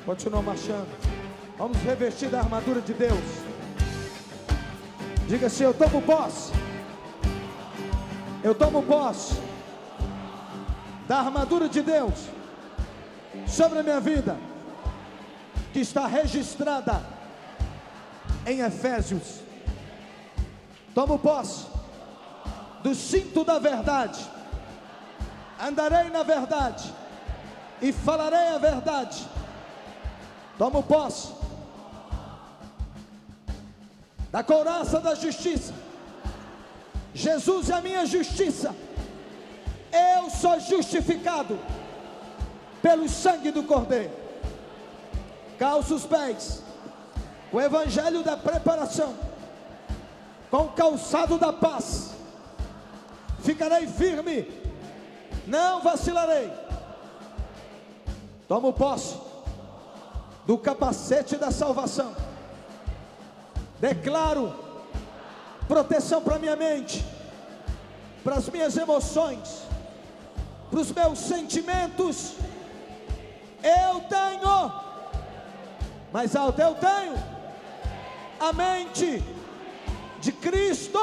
Continua marchando. Vamos revestir da armadura de Deus. Diga assim: eu tomo posse. Eu tomo posse da armadura de Deus sobre a minha vida, que está registrada em Efésios. Tomo posse do cinto da verdade. Andarei na verdade e falarei a verdade. Tomo posse da couraça da justiça. Jesus é a minha justiça. Eu sou justificado pelo sangue do Cordeiro. Calço os pés, o evangelho da preparação, com o calçado da paz. Ficarei firme, não vacilarei. Tomo posse do capacete da salvação. Declaro proteção para minha mente, para as minhas emoções, para os meus sentimentos. Eu tenho, mais alto, eu tenho a mente de Cristo.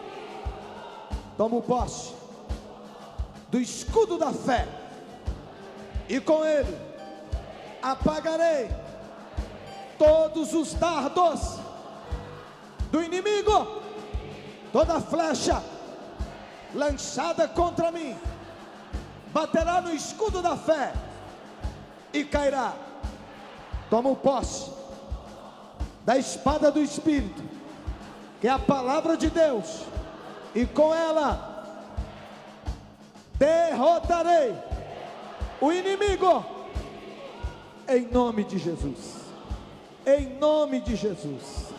Tomo posse do escudo da fé, e com ele apagarei todos os dardos do inimigo. Toda flecha lançada contra mim baterá no escudo da fé e cairá. Tomo posse da espada do Espírito, que é a palavra de Deus, e com ela derrotarei o inimigo, em nome de Jesus. Em nome de Jesus.